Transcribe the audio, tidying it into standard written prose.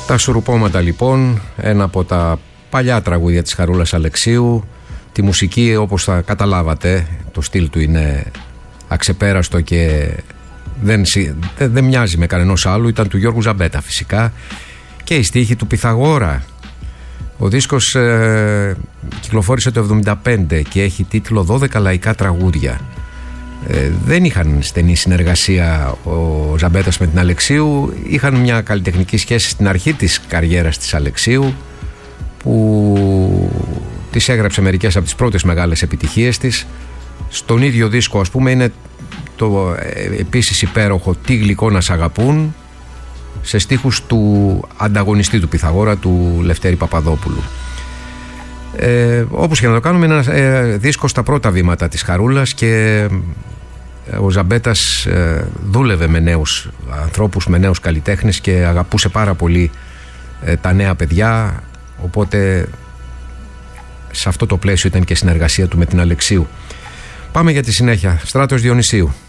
Τα Σουρουπώματα λοιπόν, ένα από τα παλιά τραγούδια της Χαρούλας Αλεξίου. Τη μουσική, όπως θα καταλάβατε, το στυλ του είναι αξεπέραστο και δεν μοιάζει με κανενός άλλου. Ήταν του Γιώργου Ζαμπέτα φυσικά. Και η στίχη του Πυθαγόρα. Ο δίσκος κυκλοφόρησε το 1975 και έχει τίτλο 12 λαϊκά τραγούδια. Δεν είχαν στενή συνεργασία ο Ζαμπέτας με την Αλεξίου. Είχαν μια καλλιτεχνική σχέση στην αρχή της καριέρας της Αλεξίου, που της έγραψε μερικές από τις πρώτες μεγάλες επιτυχίες της. Στον ίδιο δίσκο, ας πούμε, είναι το επίσης υπέροχο «Τι γλυκό να σ' αγαπούν», σε στίχους του ανταγωνιστή του Πυθαγόρα, του Λευτέρη Παπαδόπουλου. Όπως και να το κάνουμε, είναι ένα δίσκο στα πρώτα βήματα της Χαρούλας, και ο Ζαμπέτας δούλευε με νέους ανθρώπους, με νέους καλλιτέχνες, και αγαπούσε πάρα πολύ τα νέα παιδιά, οπότε σε αυτό το πλαίσιο ήταν και συνεργασία του με την Αλεξίου. Πάμε για τη συνέχεια. Στράτος Διονυσίου.